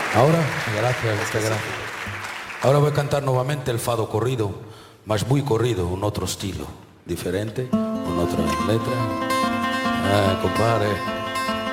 Ahora, gracias, muchas gracias. Ahora voy a cantar nuevamente el fado corrido, mas muy corrido, un otro estilo, diferente, con otra letra. Compadre.